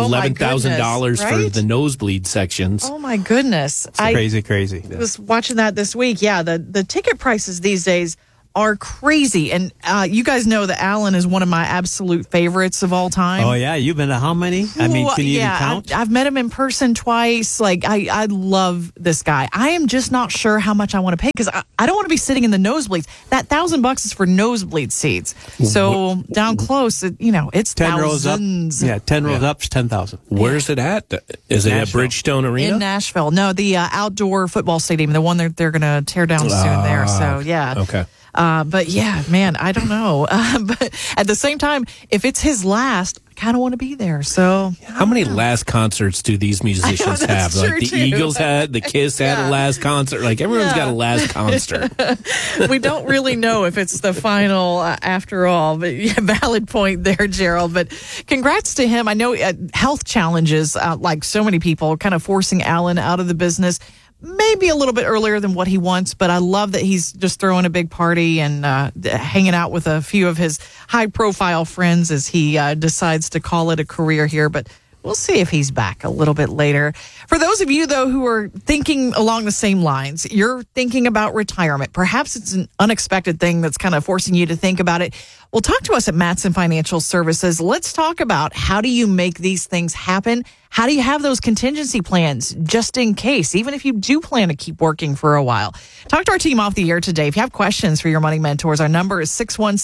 $11,000 for the nosebleed sections. Oh my goodness! It's crazy. I was watching that this week. Yeah, the ticket prices these days are crazy, and you guys know that Alan is one of my absolute favorites of all time. Oh yeah, you've been to how many? I mean, can you even count? I've met him in person twice. Like I love this guy. I am just not sure how much I want to pay because I don't want to be sitting in the nosebleeds. That $1,000 is for nosebleed seats. So down close, it's 10 rows up. thousands. Yeah, 10 rows up is 10,000. Where's it at? Is it at Bridgestone Arena In Nashville? No, the outdoor football stadium, the one they're going to tear down soon there. So yeah. Okay. But yeah, man, I don't know. But at the same time, if it's his last, I kind of want to be there. So how many last concerts do these musicians have? Like the Eagles had, the Kiss had a last concert. Like everyone's got a last concert. We don't really know if it's the final after all. But yeah, valid point there, Gerald. But congrats to him. I know health challenges, like so many people, kind of forcing Alan out of the business. Maybe a little bit earlier than what he wants, but I love that he's just throwing a big party and hanging out with a few of his high-profile friends as he decides to call it a career here. But we'll see if he's back a little bit later. For those of you, though, who are thinking along the same lines, you're thinking about retirement. Perhaps it's an unexpected thing that's kind of forcing you to think about it. Well, talk to us at Madsen Financial Services. Let's talk about how do you make these things happen? How do you have those contingency plans just in case, even if you do plan to keep working for a while? Talk to our team off the air today. If you have questions for your money mentors, our number is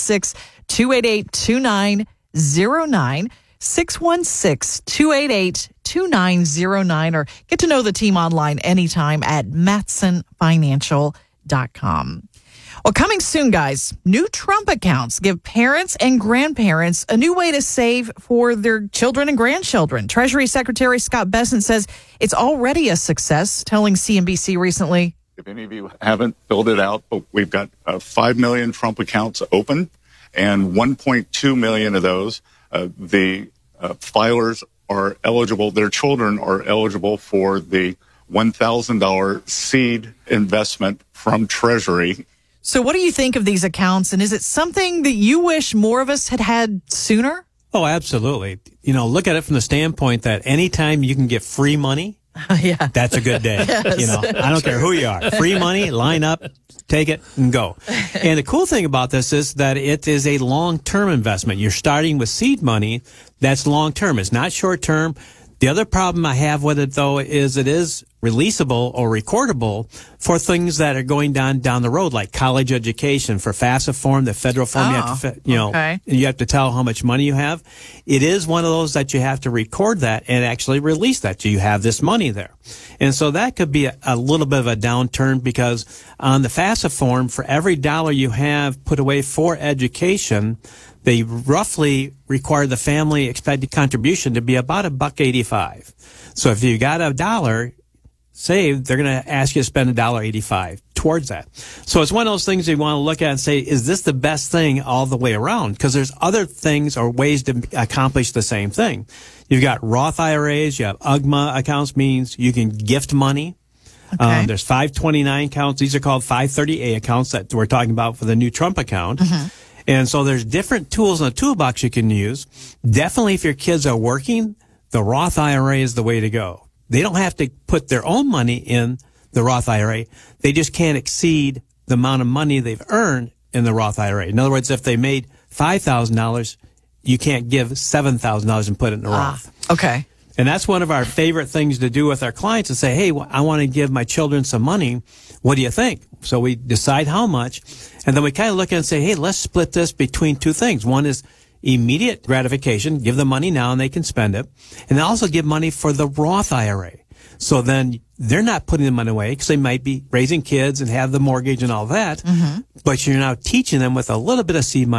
616-288-2909. 616-288-2909, or get to know the team online anytime at MadsenFinancial.com. Well, coming soon, guys, new Trump accounts give parents and grandparents a new way to save for their children and grandchildren. Treasury Secretary Scott Bessent says it's already a success, telling CNBC recently. If any of you haven't filled it out, we've got 5 million Trump accounts open, and 1.2 million of those, the filers are eligible, their children are eligible for the $1,000 seed investment from Treasury. So what do you think of these accounts, and is it something that you wish more of us had sooner? Oh, absolutely. Look at it from the standpoint that anytime you can get free money, that's a good day. Yes. I don't care who you are. Free money, line up, take it and go. And the cool thing about this is that it is a long-term investment. You're starting with seed money. That's long-term. It's not short-term. The other problem I have with it, though, is it is releasable or recordable for things that are going down the road, like college education. For FAFSA form, the federal form, you have to tell how much money you have. It is one of those that you have to record that and actually release that. You have this money there. And so that could be a little bit of a downturn, because on the FAFSA form, for every dollar you have put away for education, they roughly require the family expected contribution to be about $1.85. So if you got $1 saved, they're going to ask you to spend $1.85 towards that. So it's one of those things you want to look at and say, is this the best thing all the way around? Because there's other things or ways to accomplish the same thing. You've got Roth IRAs, you have UGMA accounts, means you can gift money. Okay. There's 529 accounts. These are called 530A accounts that we're talking about for the new Trump account. Mm-hmm. And so there's different tools in the toolbox you can use. Definitely if your kids are working, the Roth IRA is the way to go. They don't have to put their own money in the Roth IRA. They just can't exceed the amount of money they've earned in the Roth IRA. In other words, if they made $5,000, you can't give $7,000 and put it in the Roth. Okay. And that's one of our favorite things to do with our clients, is say, hey, I want to give my children some money. What do you think? So we decide how much, and then we kind of look at it and say, hey, let's split this between two things. One is immediate gratification, give them money now and they can spend it, and also give money for the Roth IRA. So then they're not putting the money away because they might be raising kids and have the mortgage and all that, but you're now teaching them with a little bit of seed money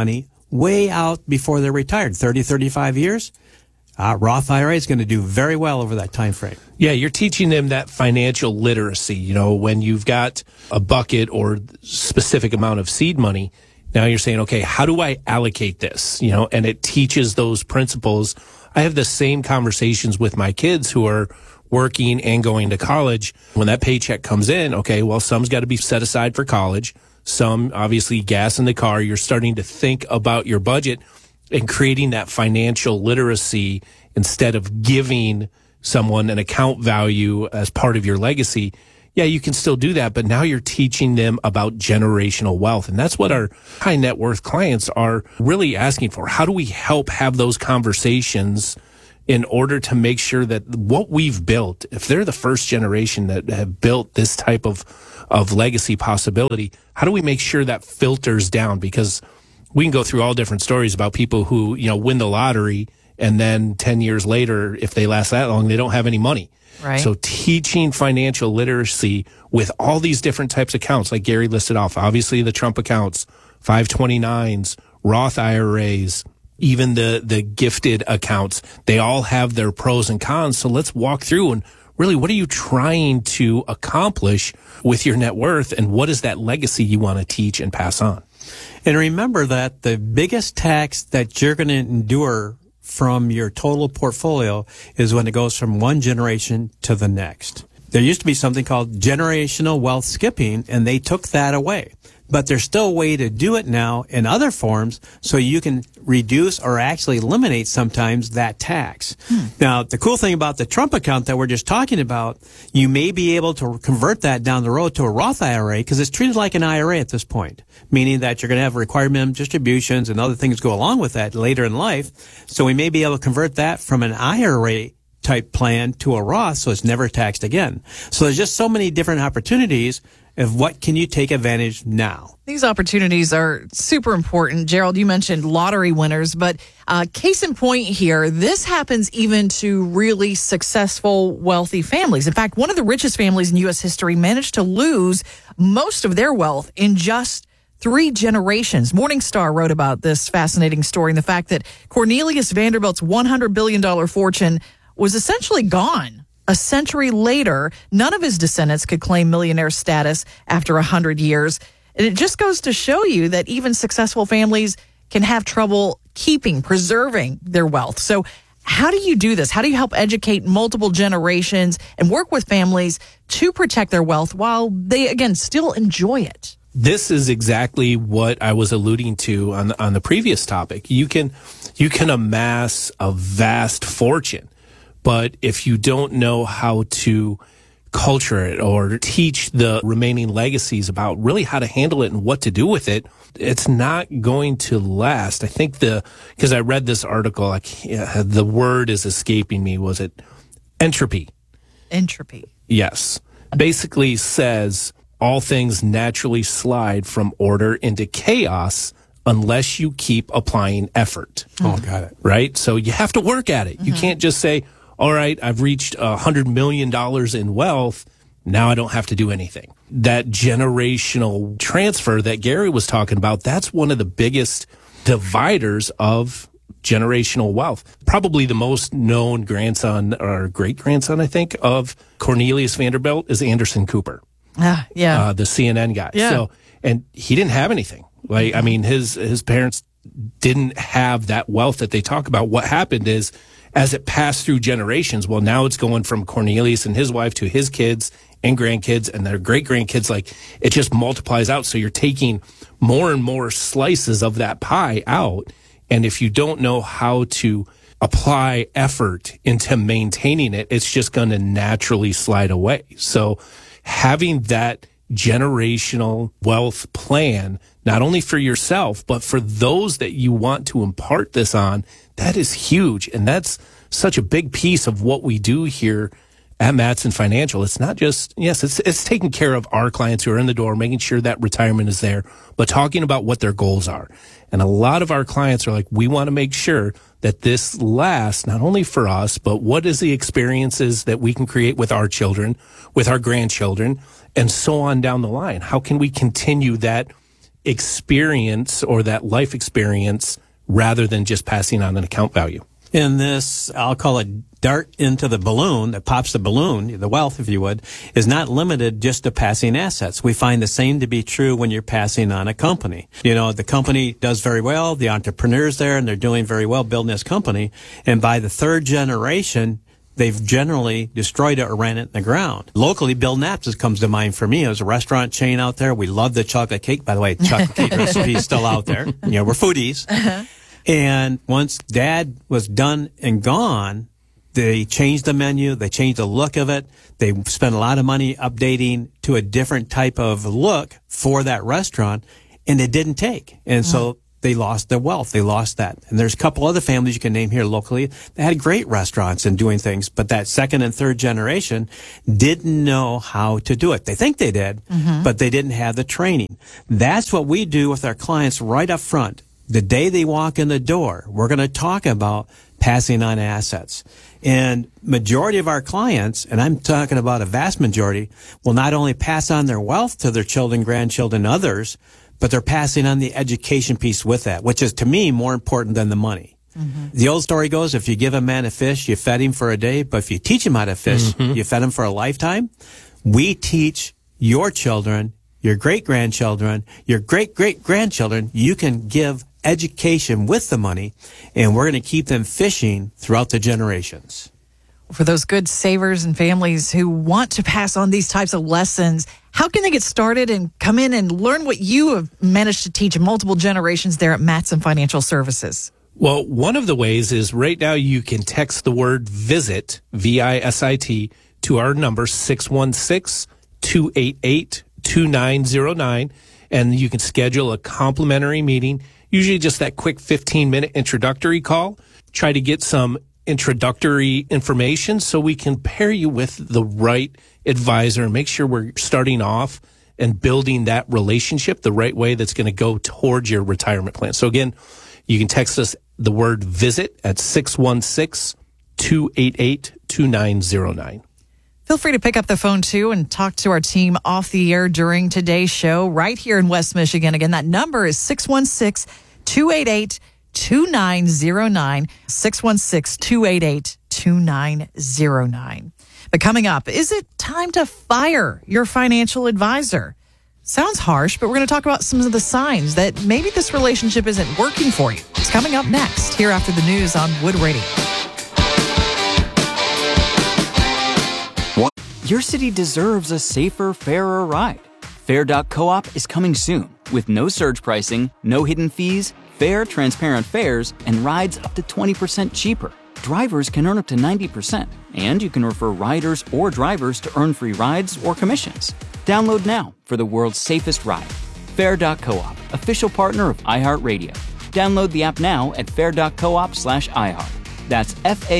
way out before they're retired, 30, 35 years. Roth IRA is going to do very well over that time frame. Yeah, you're teaching them that financial literacy. You know, when you've got a bucket or specific amount of seed money, now you're saying, okay, how do I allocate this? You know, and it teaches those principles. I have the same conversations with my kids who are working and going to college. When that paycheck comes in, okay, well, some's got to be set aside for college. Some, obviously, gas in the car. You're starting to think about your budget and creating that financial literacy instead of giving someone an account value as part of your legacy. Yeah, you can still do that, but now you're teaching them about generational wealth. And that's what our high net worth clients are really asking for. How do we help have those conversations in order to make sure that what we've built, if they're the first generation that have built this type of legacy possibility, how do we make sure that filters down? Because we can go through all different stories about people who, you know, win the lottery and then 10 years later, if they last that long, they don't have any money. Right. So teaching financial literacy with all these different types of accounts, like Gary listed off, obviously the Trump accounts, 529s, Roth IRAs, even the gifted accounts, they all have their pros and cons. So let's walk through and really, what are you trying to accomplish with your net worth, and what is that legacy you want to teach and pass on? And remember that the biggest tax that you're going to endure from your total portfolio is when it goes from one generation to the next. There used to be something called generational wealth skipping, and they took that away. But there's still a way to do it now in other forms, so you can reduce or actually eliminate sometimes that tax. Now, the cool thing about the Trump account that we're just talking about, you may be able to convert that down the road to a Roth IRA because it's treated like an IRA at this point, meaning that you're going to have required minimum distributions and other things go along with that later in life. So we may be able to convert that from an IRA type plan to a Roth, so it's never taxed again. So there's just so many different opportunities of what can you take advantage now. These opportunities are super important. Gerald, you mentioned lottery winners, but case in point here, this happens even to really successful, wealthy families. In fact, one of the richest families in U.S. history managed to lose most of their wealth in just 3 generations. Morningstar wrote about this fascinating story and the fact that Cornelius Vanderbilt's $100 billion fortune was essentially gone. A century later, none of his descendants could claim millionaire status after 100 years. And it just goes to show you that even successful families can have trouble preserving their wealth. So how do you do this? How do you help educate multiple generations and work with families to protect their wealth while they, again, still enjoy it? This is exactly what I was alluding to on the previous topic. You can amass a vast fortune, but if you don't know how to culture it or teach the remaining legacies about really how to handle it and what to do with it, it's not going to last. I think because I read this article, the word is escaping me. Was it entropy? Entropy. Yes. Basically says all things naturally slide from order into chaos unless you keep applying effort. Oh, got it. Right? So you have to work at it. Mm-hmm. You can't just say, all right, I've reached $100 million in wealth. Now I don't have to do anything. That generational transfer that Gary was talking about, that's one of the biggest dividers of generational wealth. Probably the most known grandson or great-grandson, I think, of Cornelius Vanderbilt is Anderson Cooper. Yeah. The CNN guy. Yeah. So, and he didn't have anything. Like, I mean, his parents didn't have that wealth that they talk about. What happened is, as it passed through generations, well, now it's going from Cornelius and his wife to his kids and grandkids and their great-grandkids. Like, it just multiplies out. So you're taking more and more slices of that pie out. And if you don't know how to apply effort into maintaining it, it's just going to naturally slide away. So having that generational wealth plan, not only for yourself, but for those that you want to impart this on, that is huge. And that's such a big piece of what we do here at Mattson Financial. It's not just, yes, it's taking care of our clients who are in the door, making sure that retirement is there, but talking about what their goals are. And a lot of our clients are like, we want to make sure that this lasts not only for us, but what is the experiences that we can create with our children, with our grandchildren, and so on down the line. How can we continue that experience or that life experience rather than just passing on an account value. In this, I'll call it dart into the balloon that pops the balloon, the wealth, if you would, is not limited just to passing assets. We find the same to be true when you're passing on a company. You know, the company does very well, the entrepreneur's there, and they're doing very well building this company. And by the third generation, they've generally destroyed it or ran it in the ground. Locally, Bill Knapp's comes to mind for me. It was a restaurant chain out there. We love the chocolate cake. By the way, chocolate cake recipe is still out there. You know, we're foodies. And once Dad was done and gone, they changed the menu. They changed the look of it. They spent a lot of money updating to a different type of look for that restaurant, and it didn't take. And so they lost their wealth. They lost that. And there's a couple other families you can name here locally that had great restaurants and doing things, but that second and third generation didn't know how to do it. They think they did, but they didn't have the training. That's what we do with our clients right up front. The day they walk in the door, we're going to talk about passing on assets. And majority of our clients, and I'm talking about a vast majority, will not only pass on their wealth to their children, grandchildren, others, but they're passing on the education piece with that, which is to me more important than the money. The old story goes, if you give a man a fish, you fed him for a day, but if you teach him how to fish, you fed him for a lifetime. We teach your children, your great-grandchildren, your great-great-grandchildren, you can give education with the money, and we're going to keep them fishing throughout the generations. For those good savers and families who want to pass on these types of lessons, how can they get started and come in and learn what you have managed to teach multiple generations there at Matson Financial Services? Well, one of the ways is right now you can text the word VISIT, VISIT, to our number 616-288-2909, and you can schedule a complimentary meeting, usually just that quick 15-minute introductory call. Try to get some introductory information so we can pair you with the right advisor and make sure we're starting off and building that relationship the right way that's going to go towards your retirement plan. So again, you can text us the word VISIT at 616-288-2909. Feel free to pick up the phone, too, and talk to our team off the air during today's show right here in West Michigan. Again, that number is 616-288-2909, 616-288-2909. But coming up, is it time to fire your financial advisor? Sounds harsh, but we're going to talk about some of the signs that maybe this relationship isn't working for you. It's coming up next, here after the news on Wood Radio. Your city deserves a safer, fairer ride. Fair.coop is coming soon with no surge pricing, no hidden fees, fair, transparent fares, and rides up to 20% cheaper. Drivers can earn up to 90%, and you can refer riders or drivers to earn free rides or commissions. Download now for the world's safest ride. Fair.coop, official partner of iHeartRadio. Download the app now at fair.coop/iHeart. That's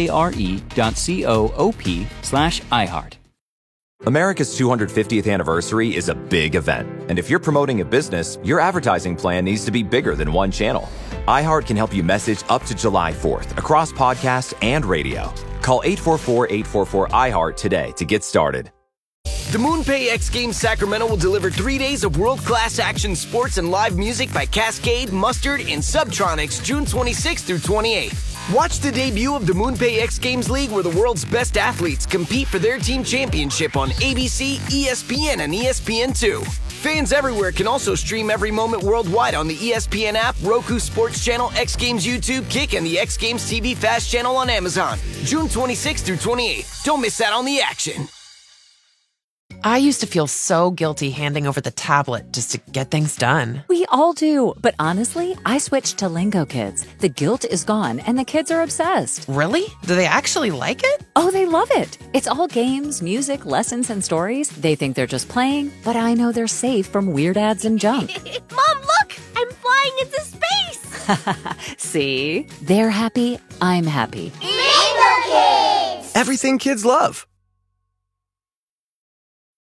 FARE.coop/iHeart. America's 250th anniversary is a big event, and if you're promoting a business, your advertising plan needs to be bigger than one channel. iHeart can help you message up to July 4th across podcast and radio. Call 844-844-iHeart today to get started. The MoonPay X Games Sacramento will deliver 3 days of world-class action sports and live music by Cascade, Mustard, and Subtronics June 26th through 28th. Watch the debut of the MoonPay X Games League, where the world's best athletes compete for their team championship on ABC, ESPN, and ESPN2. Fans everywhere can also stream every moment worldwide on the ESPN app, Roku Sports Channel, X Games YouTube, Kick, and the X Games TV Fast Channel on Amazon. June 26th through 28th. Don't miss out on the action. I used to feel so guilty handing over the tablet just to get things done. We all do, but honestly, I switched to Lingo Kids. The guilt is gone, and the kids are obsessed. Really? Do they actually like it? Oh, they love it. It's all games, music, lessons, and stories. They think they're just playing, but I know they're safe from weird ads and junk. Mom, look! I'm flying into space! See? They're happy, I'm happy. Lingo Kids! Everything kids love.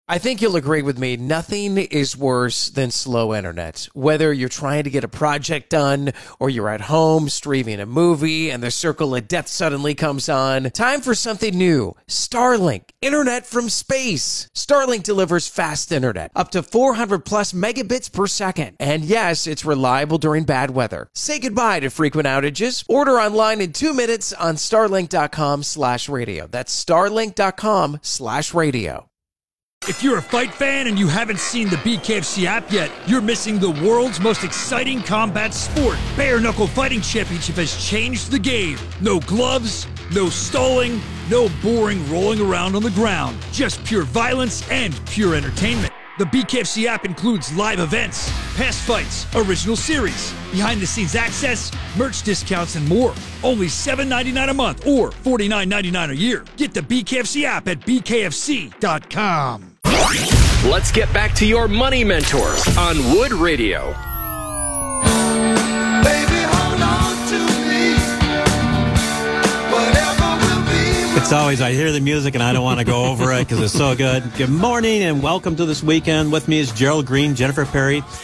I think you'll agree with me. Nothing is worse than slow internet. Whether you're trying to get a project done or you're at home streaming a movie and the circle of death suddenly comes on. Time for something new. Starlink. Internet from space. Starlink delivers fast internet. Up to 400 plus megabits per second. And yes, it's reliable during bad weather. Say goodbye to frequent outages. Order online in 2 minutes on starlink.com/radio. That's starlink.com/radio. If you're a fight fan and you haven't seen the BKFC app yet, you're missing the world's most exciting combat sport. Bare Knuckle Fighting Championship has changed the game. No gloves, no stalling, no boring rolling around on the ground. Just pure violence and pure entertainment. The BKFC app includes live events, past fights, original series, behind-the-scenes access, merch discounts, and more. Only $7.99 a month or $49.99 a year. Get the BKFC app at bkfc.com. Let's get back to your money mentors on Wood Radio. It's always, I hear the music and I don't want to go over it because it's so good. Good morning and welcome to this weekend. With me is Gerald Green, Jennifer Perry,